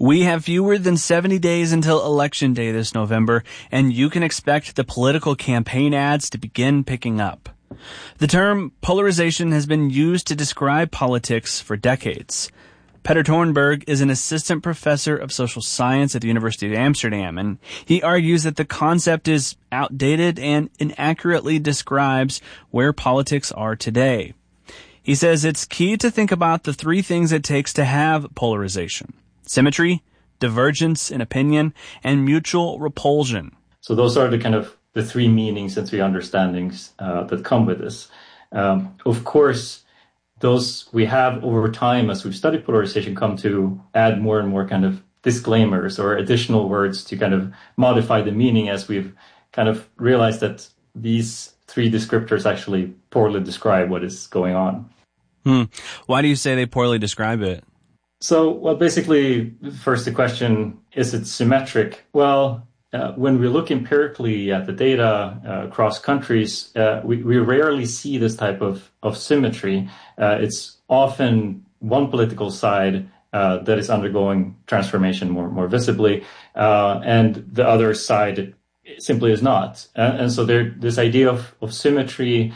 We have fewer than 70 days until Election Day this November, and you can expect the political campaign ads to begin picking up. The term polarization has been used to describe politics for decades. Petter Thornberg is an assistant professor of social science at the University of Amsterdam, and he argues that the concept is outdated and inaccurately describes where politics are today. He says it's key to think about the three things it takes to have polarization: symmetry, divergence in opinion, and mutual repulsion. So those are the three meanings and three understandings that come with this. Of course, those we have over time, as we've studied polarization, come to add more and more kind of disclaimers or additional words to kind of modify the meaning, as we've kind of realized that these three descriptors actually poorly describe what is going on. Why do you say they poorly describe it? So, well, basically, first the question, is it symmetric? Well, when we look empirically at the data across countries, we rarely see this type of symmetry. It's often one political side that is undergoing transformation more visibly, and the other side simply is not. And so this idea of symmetry,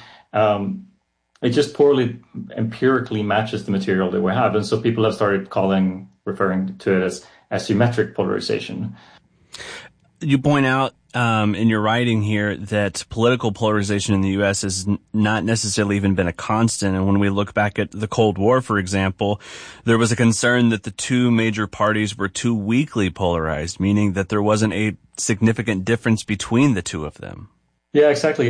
it just poorly empirically matches the material that we have. And so people have started referring to it as asymmetric polarization. You point out in your writing here that political polarization in the U.S. has not necessarily even been a constant. And when we look back at the Cold War, for example, there was a concern that the two major parties were too weakly polarized, meaning that there wasn't a significant difference between the two of them. Yeah, exactly.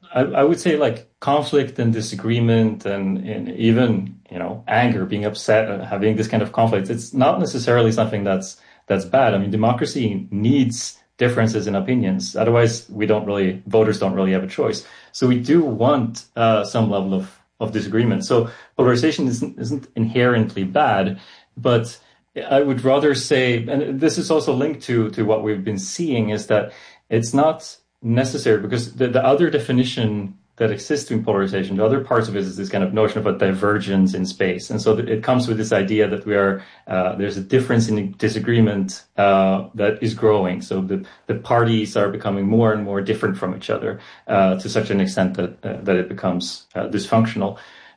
I would say like conflict and disagreement and even, anger, being upset, having this kind of conflict, it's not necessarily something that's bad. I mean, democracy needs differences in opinions. Otherwise, voters don't really have a choice. So we do want some level of disagreement. So polarization isn't inherently bad, but I would rather say, and this is also linked to what we've been seeing, is that it's not necessary, because the other definition that exists in polarization, the other parts of it is this kind of notion of a divergence in space. And so it comes with this idea that there's a difference in disagreement that is growing. So the parties are becoming more and more different from each other to such an extent that it becomes dysfunctional.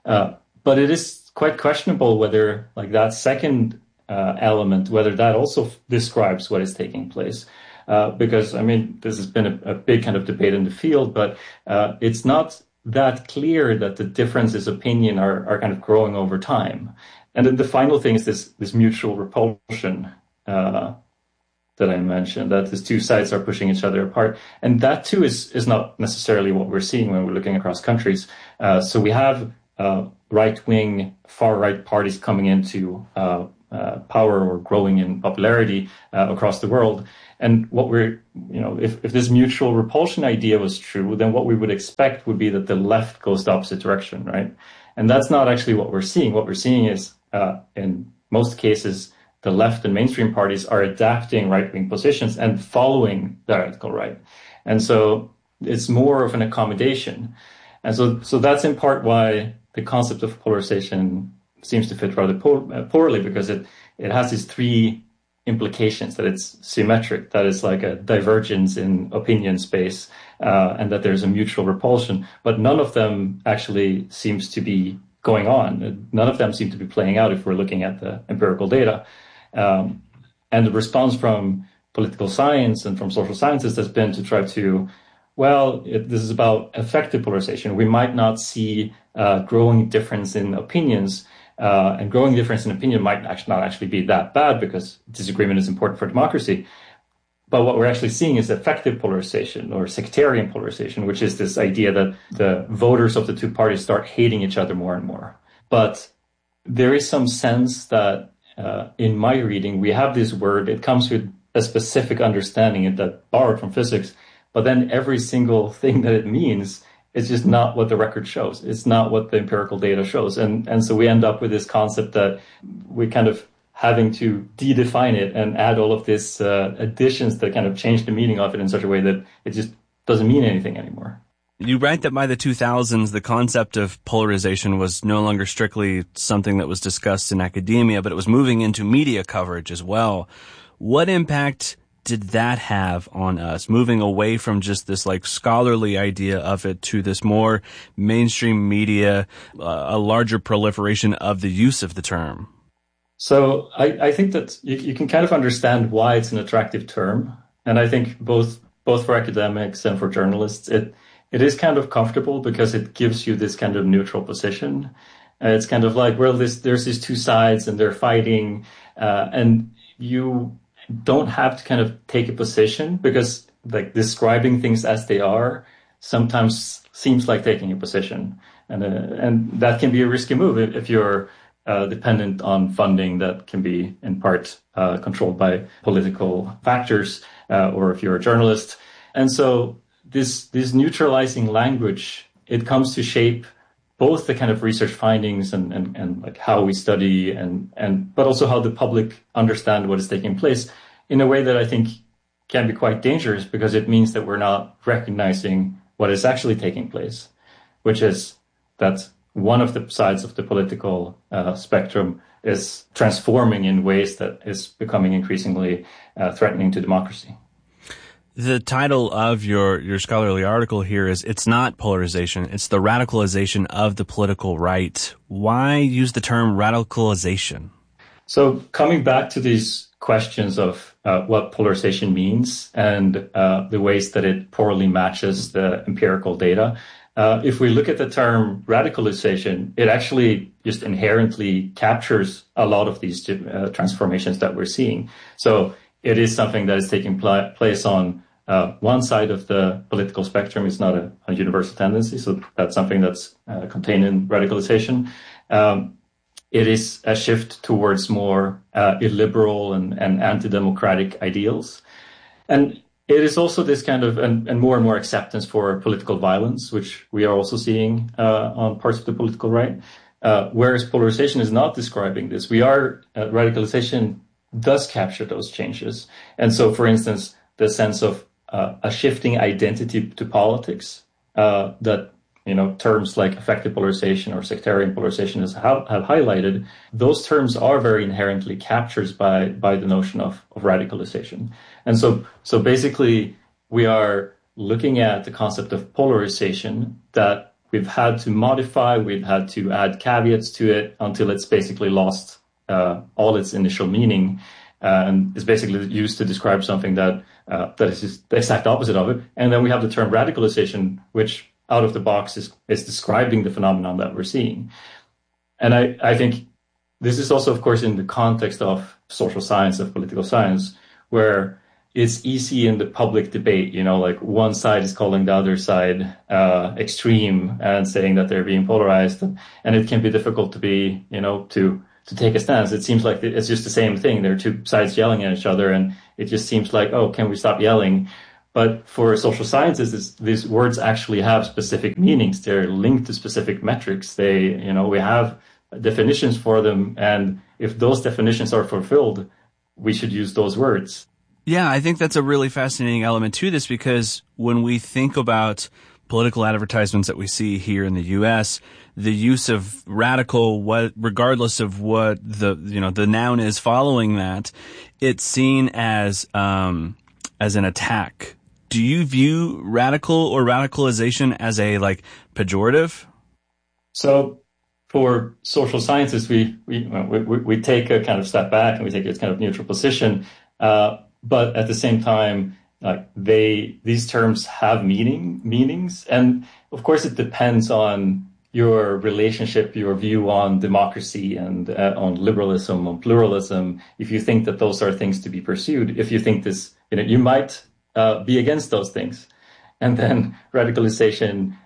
But it is quite questionable whether like that second element, whether that also describes what is taking place. Because, I mean, this has been a big kind of debate in the field, but it's not that clear that the differences of opinion are kind of growing over time. And then the final thing is this mutual repulsion that I mentioned, that these two sides are pushing each other apart. And that, too, is not necessarily what we're seeing when we're looking across countries. So we have right-wing, far-right parties coming into power or growing in popularity across the world. And what if this mutual repulsion idea was true, then what we would expect would be that the left goes the opposite direction, right? And that's not actually what we're seeing. What we're seeing is, in most cases, the left and mainstream parties are adapting right-wing positions and following the radical right. And so it's more of an accommodation. And so that's in part why the concept of polarization seems to fit rather poorly, because it has these three implications: that it's symmetric, that it's like a divergence in opinion space, and that there's a mutual repulsion. But none of them actually seems to be going on. None of them seem to be playing out if we're looking at the empirical data. And the response from political science and from social sciences has been to try to, this is about effective polarization. We might not see growing difference in opinions, and growing difference in opinion might not actually be that bad, because disagreement is important for democracy. But what we're actually seeing is effective polarization, or sectarian polarization, which is this idea that the voters of the two parties start hating each other more and more. But there is some sense that in my reading, we have this word, it comes with a specific understanding that borrowed from physics, but then every single thing that it means, it's just not what the record shows. It's not what the empirical data shows. And so we end up with this concept that we kind of having to de-define it and add all of these additions that kind of change the meaning of it in such a way that it just doesn't mean anything anymore. You write that by the 2000s, the concept of polarization was no longer strictly something that was discussed in academia, but it was moving into media coverage as well. What impact did that have on us, moving away from just this like scholarly idea of it to this more mainstream media, a larger proliferation of the use of the term? So I think that you can kind of understand why it's an attractive term. And I think both for academics and for journalists, it is kind of comfortable because it gives you this kind of neutral position. It's kind of like, well, there's these two sides and they're fighting, and you don't have to kind of take a position, because like describing things as they are sometimes seems like taking a position, and that can be a risky move if you're dependent on funding that can be in part controlled by political factors, or if you're a journalist. And so this neutralizing language, it comes to shape both the kind of research findings and like how we study but also how the public understand what is taking place in a way that I think can be quite dangerous, because it means that we're not recognizing what is actually taking place, which is that one of the sides of the political spectrum is transforming in ways that is becoming increasingly threatening to democracy. The title of your scholarly article here is "It's Not Polarization, It's the Radicalization of the Political Right." Why use the term radicalization? So coming back to these questions of what polarization means and the ways that it poorly matches the empirical data, if we look at the term radicalization, it actually just inherently captures a lot of these transformations that we're seeing. So it is something that is taking place on one side of the political spectrum. It's not a universal tendency, so that's something that's contained in radicalization. It is a shift towards more illiberal and anti-democratic ideals. And it is also this kind of, and more acceptance for political violence, which we are also seeing on parts of the political right. Whereas polarization is not describing this. Radicalization does capture those changes. And so, for instance, the sense of a shifting identity to politics that, terms like affective polarization or sectarian polarization have highlighted, those terms are very inherently captured by the notion of radicalization. And so basically, we are looking at the concept of polarization that we've had to modify, we've had to add caveats to it until it's basically lost all its initial meaning, and is basically used to describe something that is just the exact opposite of it. And then we have the term radicalization, which out of the box is describing the phenomenon that we're seeing. And I think this is also, of course, in the context of social science, of political science, where it's easy in the public debate, like one side is calling the other side extreme and saying that they're being polarized. And it can be difficult to be, to take a stance. It seems like it's just the same thing. There are two sides yelling at each other, and it just seems like, oh, can we stop yelling? But for social sciences, these words actually have specific meanings. They're linked to specific metrics. We have definitions for them. And if those definitions are fulfilled, we should use those words. Yeah, I think that's a really fascinating element to this, because when we think about political advertisements that we see here in the U.S., the use of radical, regardless of what the noun is following that, it's seen as an attack. Do you view radical or radicalization as a pejorative? So for social sciences, we take a kind of step back and we take a kind of neutral position. But at the same time, these terms have meanings. And of course, it depends on your relationship, your view on democracy and on liberalism, on pluralism. If you think that those are things to be pursued, if you think this, you might be against those things. And then radicalization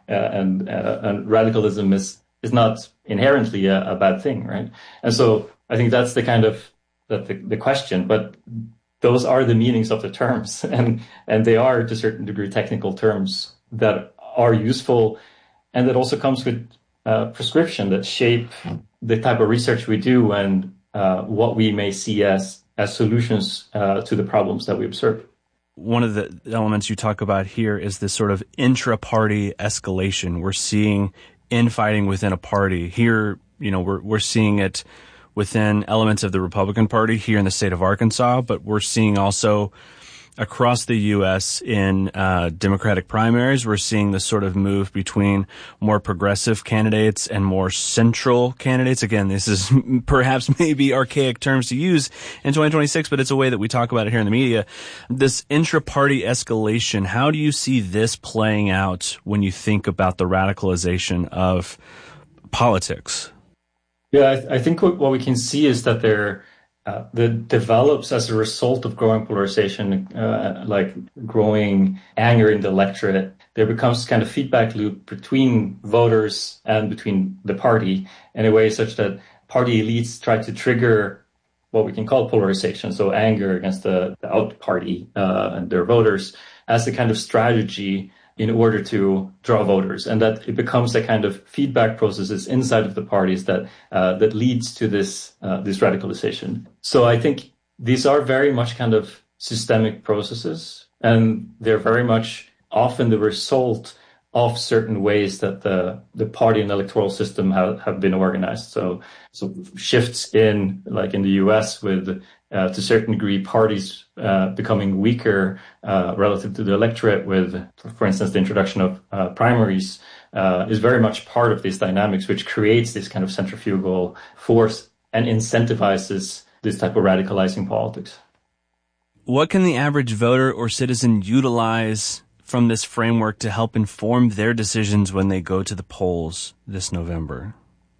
and radicalism is not inherently a bad thing, right? And so I think that's the kind of the question. But those are the meanings of the terms, and they are to a certain degree technical terms that are useful, and that also comes with prescription that shape the type of research we do and what we may see as solutions to the problems that we observe. one of the elements you talk about here is this sort of intra-party escalation. We're seeing infighting within a party. Here, we're seeing it within elements of the Republican Party here in the state of Arkansas, but we're seeing also across the U.S. in Democratic primaries, we're seeing this sort of move between more progressive candidates and more central candidates. Again, this is perhaps maybe archaic terms to use in 2026, but it's a way that we talk about it here in the media. This intra-party escalation, how do you see this playing out when you think about the radicalization of politics? Yeah, I think what we can see is that that develops as a result of growing polarization, like growing anger in the electorate. There becomes kind of feedback loop between voters and between the party in a way such that party elites try to trigger what we can call polarization, so anger against the out party and their voters as a kind of strategy in order to draw voters, and that it becomes a kind of feedback processes inside of the parties that leads to this radicalization. So I think these are very much kind of systemic processes, and they're very much often the result of certain ways that the party and electoral system have been organized. So shifts in, like in the US with, to a certain degree, parties becoming weaker relative to the electorate with, for instance, the introduction of primaries is very much part of these dynamics, which creates this kind of centrifugal force and incentivizes this type of radicalizing politics. What can the average voter or citizen utilize from this framework to help inform their decisions when they go to the polls this November?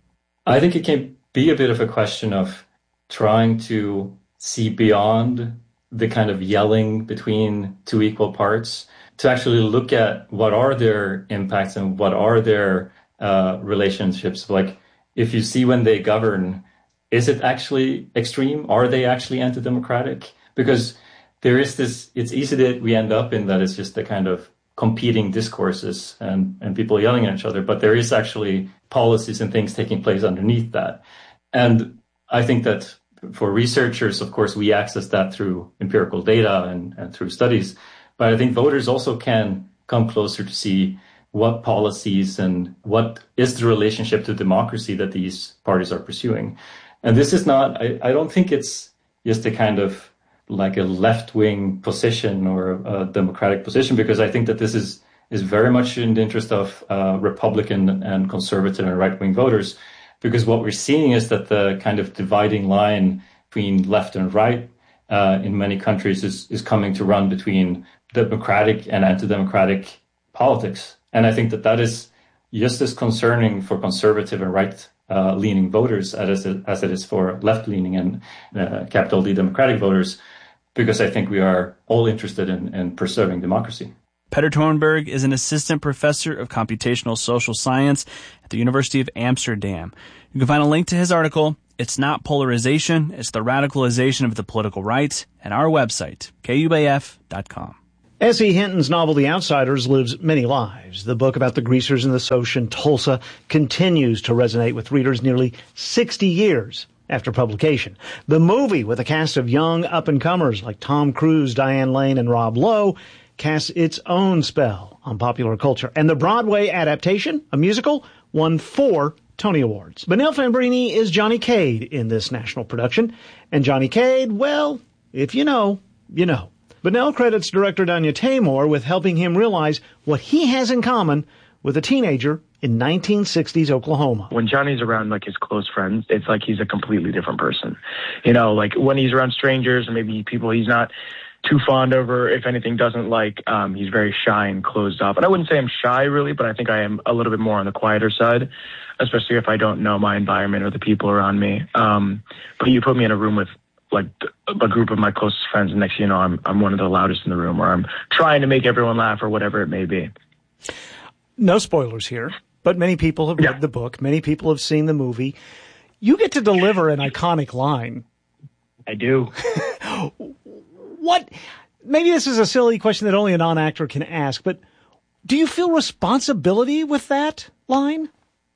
I think it can be a bit of a question of trying to see beyond the kind of yelling between two equal parts, to actually look at what are their impacts and what are their relationships. Like, if you see when they govern, is it actually extreme? Are they actually anti-democratic? Because there is this, it's easy that we end up in that it's just the kind of competing discourses and people yelling at each other, but there is actually policies and things taking place underneath that. And I think that for researchers, of course, we access that through empirical data and through studies, but I think voters also can come closer to see what policies and what is the relationship to democracy that these parties are pursuing. And this is not, I don't think it's just a kind of like a left-wing position or a democratic position, because I think that this is very much in the interest of Republican and conservative and right-wing voters, because what we're seeing is that the kind of dividing line between left and right in many countries is coming to run between democratic and anti-democratic politics. And I think that is just as concerning for conservative and right-leaning voters as it is for left-leaning and capital D democratic voters, because I think we are all interested in preserving democracy. Petter Thornberg is an assistant professor of computational social science at the University of Amsterdam. You can find a link to his article, It's Not Polarization, It's the Radicalization of the Political Right, at our website, KUAF.com. S.E. Hinton's novel The Outsiders lives many lives. The book about the greasers in the Soch in Tulsa continues to resonate with readers nearly 60 years after publication. The movie, with a cast of young up-and-comers like Tom Cruise, Diane Lane, and Rob Lowe, casts its own spell on popular culture. And the Broadway adaptation, a musical, won 4 Tony Awards. Benel Fambrini is Johnny Cade in this national production. And Johnny Cade, well, if you know, you know. Benel credits director Danya Taymor with helping him realize what he has in common with a teenager in 1960s Oklahoma. When Johnny's around, like, his close friends, it's like he's a completely different person. You know, like, when he's around strangers or maybe people he's not too fond of, or if anything doesn't like, he's very shy and closed off. And I wouldn't say I'm shy, really, but I think I am a little bit more on the quieter side, especially if I don't know my environment or the people around me. But you put me in a room with, like, a group of my closest friends, and next thing you know, I'm one of the loudest in the room, or I'm trying to make everyone laugh, or whatever it may be. No spoilers here, but many people have read the book. Many people have seen the movie. You get to deliver an iconic line. I do. What? Maybe this is a silly question that only a non-actor can ask, but do you feel responsibility with that line?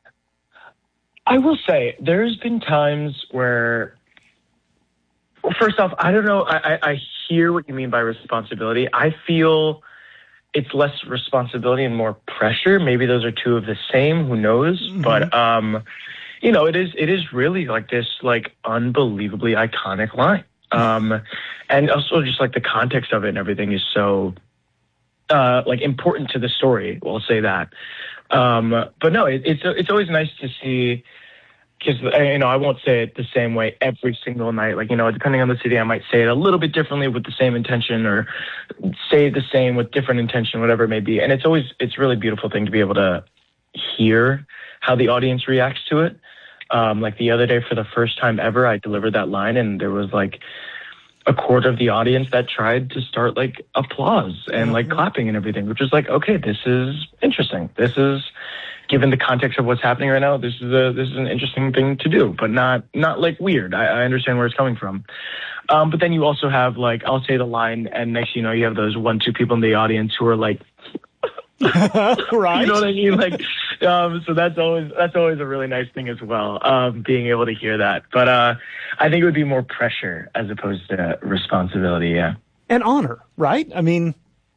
I will say there's been times where, well, first off, I don't know. I hear what you mean by responsibility. I feel it's less responsibility and more pressure. Maybe those are two of the same. Who knows? Mm-hmm. But you know, it is really like this like unbelievably iconic line. And also just like the context of it and everything is so like important to the story. We'll say that. But no, it's always nice to see. Because, you know, I won't say it the same way every single night. Like, you know, depending on the city, I might say it a little bit differently with the same intention, or say the same with different intention, whatever it may be. And it's a really beautiful thing to be able to hear how the audience reacts to it. Like the other day, for the first time ever, I delivered that line, and there was like a quarter of the audience that tried to start like applause and like clapping and everything, which is like, okay, this is interesting. This is, given the context of what's happening right now, this is an interesting thing to do, but not like weird. I understand where it's coming from. But then you also have like, I'll say the line, and next, you know, you have those 1-2 people in the audience who are like, right. You know what I mean? Like, so that's always a really nice thing as well. Being able to hear that, but I think it would be more pressure as opposed to responsibility. Yeah. And honor, right? I mean,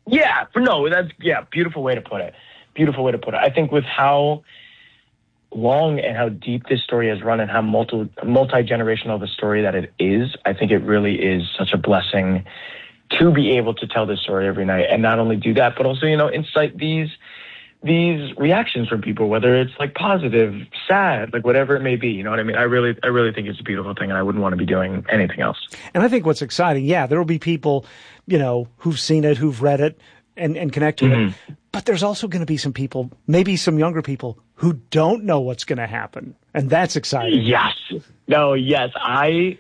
beautiful way to put it. Beautiful way to put it. I think with how long and how deep this story has run and how multi-generational of a story that it is, I think it really is such a blessing to be able to tell this story every night, and not only do that, but also, you know, incite these reactions from people, whether it's like positive, sad, like whatever it may be. You know what I mean? I really think it's a beautiful thing, and I wouldn't want to be doing anything else. And I think what's exciting, there will be people, you know, who've seen it, who've read it, and connect to it. But there's also going to be some people, maybe some younger people, who don't know what's going to happen. And that's exciting. Yes. No, yes. I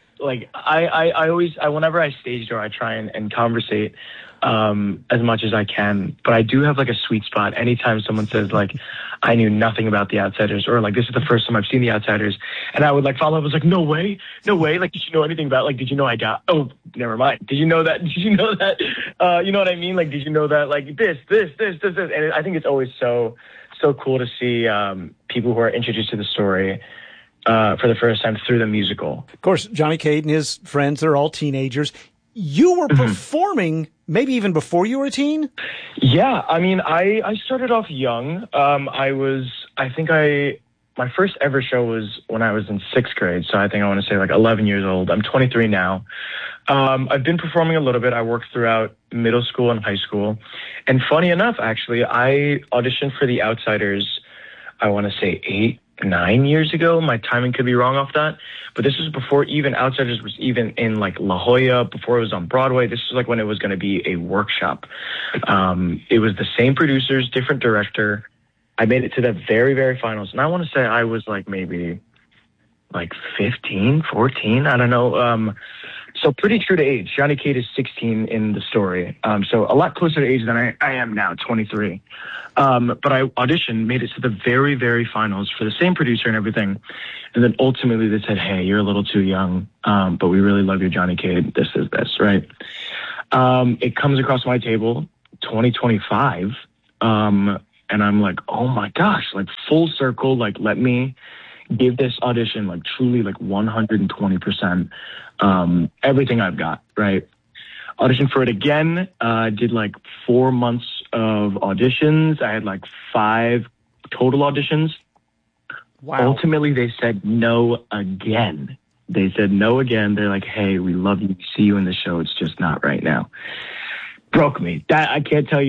whenever I stage door, I try and conversate as much as I can. But I do have like a sweet spot. Anytime someone says like, I knew nothing about The Outsiders, or like, this is the first time I've seen The Outsiders, and I would like follow up. I was like, no way. Like, did you know anything about, like, did you know oh, never mind. Did you know that? Did you know that? You know what I mean? Like, did you know that? Like this. And I think it's always so cool to see people who are introduced to the story for the first time through the musical. Of course, Johnny Cade and his friends, they're all teenagers. You were performing maybe even before you were a teen? Yeah, I mean, I started off young. My first ever show was when I was in 6th grade. So I think I want to say like 11 years old. I'm 23 now. I've been performing a little bit. I worked throughout middle school and high school. And funny enough, actually, I auditioned for The Outsiders, I want to say 8-9 years ago. My timing could be wrong off that, but this was before even Outsiders was even in like La Jolla, before it was on Broadway. This was like when it was going to be a workshop. It was the same producers, different director. I made it to the very, very finals, and I want to say I was like maybe like 15, 14, I don't know. So pretty true to age. Johnny Cade is 16 in the story. So a lot closer to age than I am now, 23. But I auditioned, made it to the very, very finals for the same producer and everything. And then ultimately they said, hey, you're a little too young, but we really love you, Johnny Cade. This is this, right? It comes across my table, 2025. And I'm like, oh my gosh, like full circle, like let me give this audition like truly like 120%, everything I've got, right? Auditioned for it again, did like 4 months of auditions. I had like 5 total auditions. Wow. Ultimately, they said no again. They're like, hey, we love you, we see you in the show, it's just not right now. Broke me. That I can't tell you.